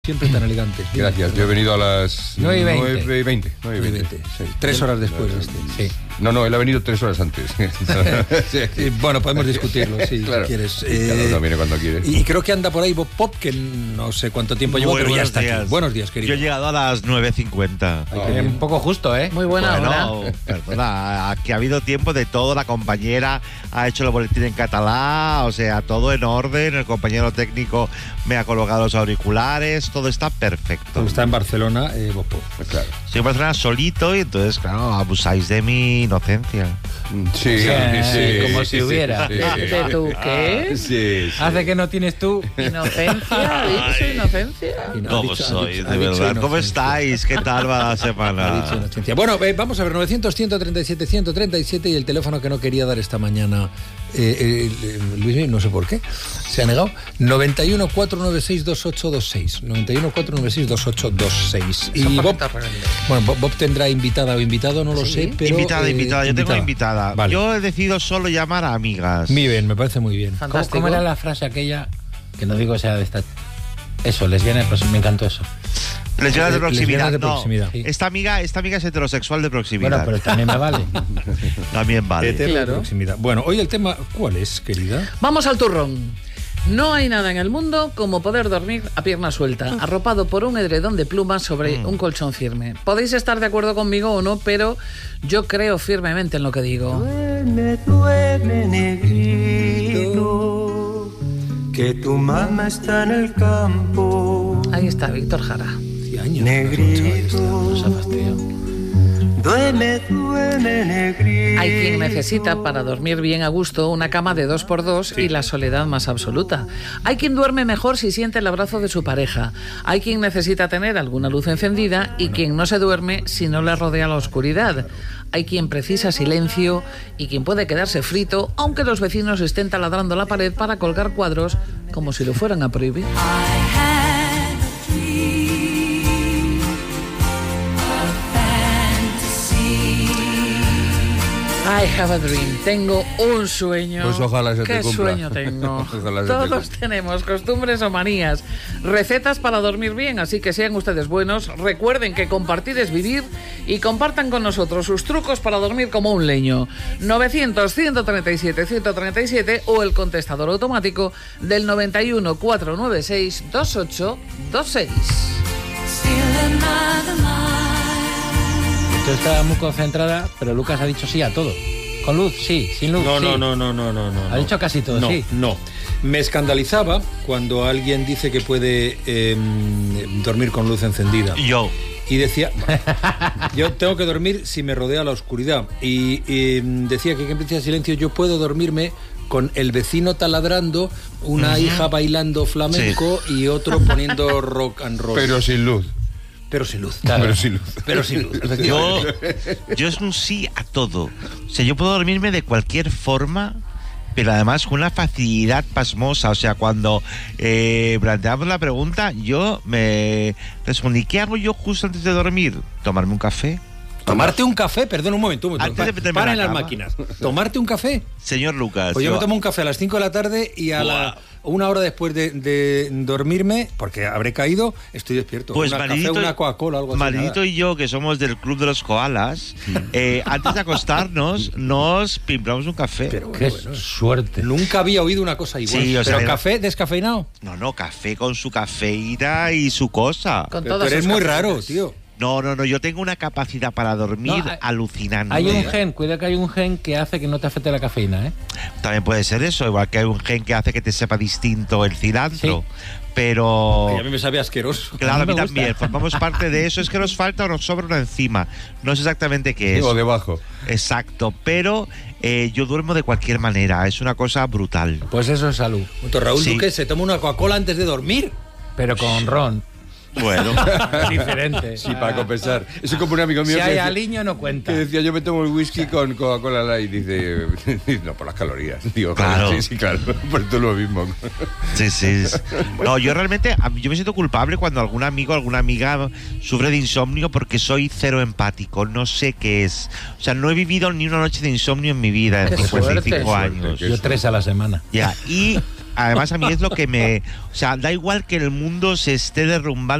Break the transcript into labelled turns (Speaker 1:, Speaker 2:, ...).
Speaker 1: Siempre tan elegante.
Speaker 2: Gracias, yo he venido a las
Speaker 1: 9:20.
Speaker 2: 9:20.
Speaker 1: Sí. 3 horas después. Sí.
Speaker 2: No, él ha venido 3 horas antes.
Speaker 1: Sí, bueno, podemos discutirlo, si
Speaker 2: claro.
Speaker 1: quieres.
Speaker 2: Cada uno viene cuando quiere.
Speaker 1: Y creo que anda por ahí Bob Pop, que no sé cuánto tiempo llevo, pero ya está aquí. Buenos días, querido.
Speaker 3: Yo he llegado a las 9:50.
Speaker 4: Un poco justo, ¿eh?
Speaker 5: Muy buena hora.
Speaker 3: Perdona, que ha habido tiempo de todo. La compañera ha hecho el boletín en catalán, o sea, todo en orden. El compañero técnico me ha colocado los auriculares, todo está perfecto.
Speaker 1: Está en Barcelona, Bob Pop.
Speaker 2: Pues claro.
Speaker 3: Estoy en Barcelona solito y entonces, claro, abusáis de mi inocencia.
Speaker 2: Sí,
Speaker 4: como si hubiera.
Speaker 5: ¿De tu qué?
Speaker 2: Sí.
Speaker 4: Hace que no tienes tú.
Speaker 5: ¿Inocencia? ¿Ha dicho inocencia?
Speaker 3: ¿Cómo sois, de verdad? ¿Cómo estáis? ¿Qué tal va la semana?
Speaker 1: Bueno, vamos a ver, 900-137-137 y el teléfono que no quería dar esta mañana Luis, no sé por qué, se ha negado. 91-496-2826. 91-496-2826. Y Bob tendrá invitada o invitado, no lo sé, pero...
Speaker 3: Invitada, yo tengo invitada.
Speaker 1: Vale.
Speaker 3: Yo he decidido solo llamar a amigas.
Speaker 1: Muy bien, me parece muy bien.
Speaker 5: Fantástico.
Speaker 4: ¿Cómo era la frase aquella? Que no digo sea de esta... Eso, lesbiana, pues me encantó eso.
Speaker 3: Lesbianas de proximidad.
Speaker 1: Lesbianas de proximidad.
Speaker 3: No, esta amiga es heterosexual de proximidad.
Speaker 4: Bueno, pero también me vale.
Speaker 3: También vale.
Speaker 5: Claro.
Speaker 1: Proximidad. Bueno, hoy el tema, ¿cuál es, querida?
Speaker 5: Vamos al turrón. No hay nada en el mundo como poder dormir a pierna suelta, arropado por un edredón de plumas sobre un colchón firme. Podéis estar de acuerdo conmigo o no, pero yo creo firmemente en lo que digo.
Speaker 6: Duerme, duerme, negrito, que tu mamá está en el campo.
Speaker 5: Ahí está, Víctor Jara.
Speaker 1: Años.
Speaker 6: Negrito,
Speaker 4: No se fastidio.
Speaker 6: duerme, duerme, negrito.
Speaker 5: Hay quien necesita para dormir bien a gusto una cama de 2x2 y la soledad más absoluta. Hay quien duerme mejor si siente el abrazo de su pareja. Hay quien necesita tener alguna luz encendida y quien no se duerme si no le rodea la oscuridad. Hay quien precisa silencio y quien puede quedarse frito aunque los vecinos estén taladrando la pared para colgar cuadros como si lo fueran a prohibir. I have a dream. Tengo un sueño.
Speaker 2: Pues ojalá se te
Speaker 5: ¿Qué
Speaker 2: cumpla.
Speaker 5: sueño tengo?
Speaker 2: Ojalá se te
Speaker 5: Todos
Speaker 2: cumpla.
Speaker 5: tenemos costumbres o manías, recetas para dormir bien, así que sean ustedes buenos. Recuerden que compartir es vivir y compartan con nosotros sus trucos para dormir como un leño. 900-137-137 o el contestador automático del 91-496-2826.
Speaker 4: Tú estabas muy concentrada, pero Lucas ha dicho sí a todo. Con luz, sí. Sin luz, sí.
Speaker 1: No.
Speaker 4: Ha dicho casi todo, sí.
Speaker 1: No. Me escandalizaba cuando alguien dice que puede dormir con luz encendida.
Speaker 3: Yo.
Speaker 1: Y decía, yo tengo que dormir si me rodea la oscuridad. Y decía que en principio de silencio yo puedo dormirme con el vecino taladrando, una hija bailando flamenco y otro poniendo rock and roll.
Speaker 2: Pero sin luz.
Speaker 1: Pero sin luz.
Speaker 4: Claro.
Speaker 1: Pero sin luz.
Speaker 3: Yo es un sí a todo. O sea, yo puedo dormirme de cualquier forma, pero además con una facilidad pasmosa. O sea, cuando planteamos la pregunta, yo me respondí, ¿qué hago yo justo antes de dormir? Tomarme un café.
Speaker 1: Tomarte un café, perdón un momento.
Speaker 3: Antes de meterme
Speaker 1: Para
Speaker 3: en
Speaker 1: en
Speaker 3: la
Speaker 1: las
Speaker 3: cama.
Speaker 1: máquinas. Tomarte un café.
Speaker 3: Señor Lucas.
Speaker 1: Pues yo me tomo un café a las 5 de la tarde y a
Speaker 3: Buah.
Speaker 1: una hora después de dormirme, porque habré caído, estoy despierto.
Speaker 3: Pues
Speaker 1: una
Speaker 3: Maridito,
Speaker 1: café, una Coca-Cola, algo así.
Speaker 3: Maridito
Speaker 1: nada.
Speaker 3: y yo, que somos del club de los koalas, antes de acostarnos, nos pimplamos un café.
Speaker 1: Pero
Speaker 4: Qué
Speaker 1: bueno,
Speaker 4: suerte.
Speaker 1: nunca había oído una cosa igual.
Speaker 3: Sí, o sea,
Speaker 1: pero
Speaker 3: era-
Speaker 1: café descafeinado.
Speaker 3: No, café con su cafeína y su cosa.
Speaker 5: Con
Speaker 1: Pero tú
Speaker 5: todas
Speaker 1: eres
Speaker 5: sus
Speaker 1: muy
Speaker 5: cafeínas.
Speaker 1: raro, tío.
Speaker 3: No, yo tengo una capacidad para dormir
Speaker 4: No,
Speaker 3: alucinante.
Speaker 4: Hay un gen, cuidado que hay un gen que hace que no te afecte la cafeína, ¿eh?
Speaker 3: También puede ser eso, igual que hay un gen que hace que te sepa distinto el cilantro. Pero...
Speaker 1: Ay, a mí me sabe asqueroso.
Speaker 3: Claro, a mí
Speaker 4: me gusta.
Speaker 3: también. Formamos parte de eso. Es que nos falta o nos sobra una enzima. No sé exactamente qué es.
Speaker 2: O debajo.
Speaker 3: Exacto. Pero yo duermo de cualquier manera. Es una cosa brutal.
Speaker 4: Pues eso es salud.
Speaker 1: Entonces, Raúl
Speaker 3: Sí.
Speaker 1: Duque se toma una Coca-Cola antes de dormir.
Speaker 4: Pero con ron.
Speaker 3: Bueno.
Speaker 4: Diferente.
Speaker 2: Sí, para compensar. Eso es como un amigo mío
Speaker 4: Si
Speaker 2: que
Speaker 4: hay
Speaker 2: decía,
Speaker 4: aliño no cuenta.
Speaker 2: que decía, yo me tomo el whisky con Coca-Cola Light. Dice, no, por las calorías. Digo,
Speaker 3: Claro.
Speaker 2: Sí, claro. Por todo lo mismo.
Speaker 3: Sí. No, yo realmente, yo me siento culpable cuando algún amigo, alguna amiga sufre de insomnio porque soy cero empático. No sé qué es. O sea, no he vivido ni una noche de insomnio en mi vida en
Speaker 5: Qué
Speaker 3: 55
Speaker 5: suerte.
Speaker 3: años.
Speaker 4: Yo 3 a la semana.
Speaker 3: Ya, y Además, a mí es lo que me... O sea, da igual que el mundo se esté derrumbando